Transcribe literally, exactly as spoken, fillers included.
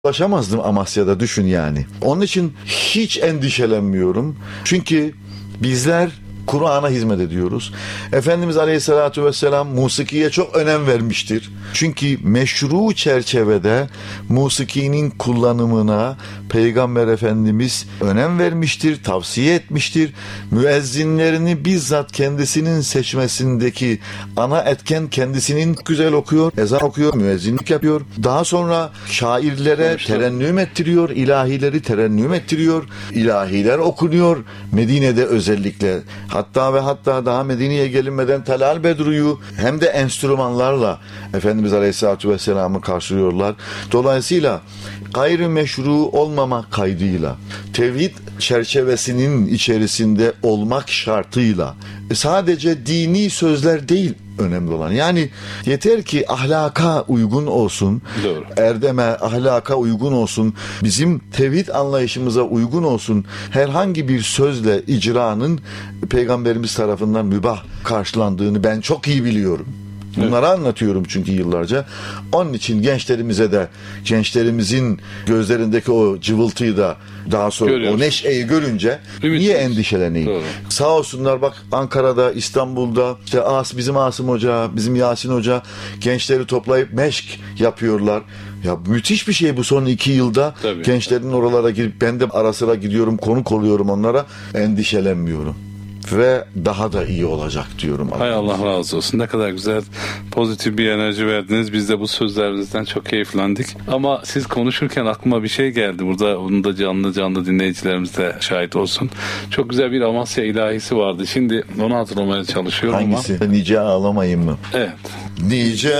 ulaşamazdım Amasya'da, düşün yani. Onun için hiç endişelenmiyorum. Çünkü bizler Kur'an'a hizmet ediyoruz. Efendimiz Aleyhisselatü Vesselam musikiye çok önem vermiştir. Çünkü meşru çerçevede musikinin kullanımına Peygamber Efendimiz önem vermiştir, tavsiye etmiştir. Müezzinlerini bizzat kendisinin seçmesindeki ana etken kendisinin güzel okuyor, ezan okuyor, müezzinlik yapıyor. Daha sonra şairlere terennüm ettiriyor, ilahileri terennüm ettiriyor, ilahiler okunuyor. Medine'de özellikle. Hatta ve hatta daha Medine'ye gelinmeden Telal Bedru'yu hem de enstrümanlarla Efendimiz Aleyhisselatü Vesselam'ı karşılıyorlar. Dolayısıyla gayrimeşru olmama kaydıyla, tevhid çerçevesinin içerisinde olmak şartıyla, sadece dini sözler değil önemli olan. Yani yeter ki ahlaka uygun olsun, doğru, erdeme, ahlaka uygun olsun, bizim tevhid anlayışımıza uygun olsun. Herhangi bir sözle icranın Peygamberimiz tarafından mübah karşılandığını ben çok iyi biliyorum. Bunları evet. anlatıyorum çünkü yıllarca. Onun için gençlerimize de, gençlerimizin gözlerindeki o cıvıltıyı da daha sonra görüyoruz. O neşeyi görünce Ümitsiz. Niye endişeleneyim? Doğru. Sağ olsunlar bak, Ankara'da, İstanbul'da işte As, bizim Asım Hoca, bizim Yasin Hoca gençleri toplayıp meşk yapıyorlar. Ya müthiş bir şey bu son iki yılda. Tabii. Gençlerin oralara girip ben de ara sıra gidiyorum, konuk oluyorum onlara. Endişelenmiyorum. Ve daha da iyi olacak diyorum. Hay Allah razı olsun. Ne kadar güzel, pozitif bir enerji verdiniz. Biz de bu sözlerinizden çok keyiflendik. Ama siz konuşurken aklıma bir şey geldi. Burada onu da canlı canlı dinleyicilerimiz de şahit olsun. Çok güzel bir Amasya ilahisi vardı. Şimdi onu hatırlamaya çalışıyorum. Hangisi? Ama. Nice ağlamayın mı? Evet. Nice